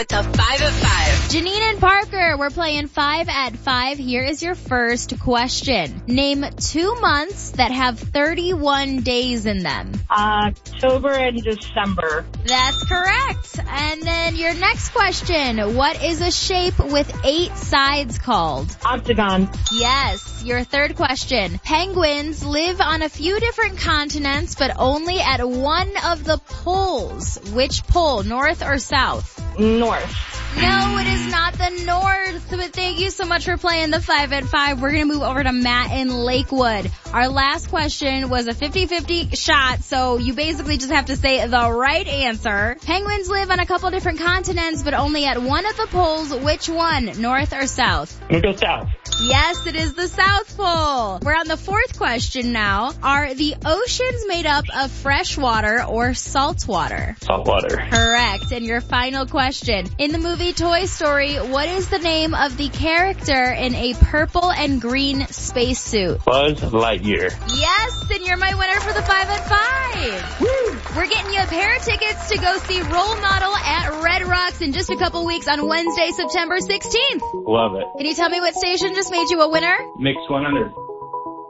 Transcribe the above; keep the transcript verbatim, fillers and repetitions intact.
It's a five at five. Janine and Parker, we're playing five at five. Here is your first question. Name two months that have thirty-one days in them. October and December. That's correct. And then your next question. What is a shape with eight sides called? Octagon. Yes. Your third question. Penguins live on a few different continents, but only at one of the poles. Which pole, north or south? North. No, it is not the north, but thank you so much for playing the five at five. We're going to move over to Matt in Lakewood. Our last question was a fifty-fifty shot, so you basically just have to say the right answer. Penguins live on a couple different continents, but only at one of the poles. Which one, north or south? I'm gonna go south. Yes, it is the South Pole. We're on the fourth question now. Are the oceans made up of fresh water or salt water? Salt water. Correct. And your final question. In the movie Toy Story, what is the name of the character in a purple and green spacesuit? Buzz Lightyear. Yes, and you're my winner for the five at five. Woo! We're getting you a pair of tickets to go see Role Model at Red Rocks in just a couple weeks on Wednesday, September sixteenth. Love it. Can you tell me what station just made you a winner? Mix one hundred.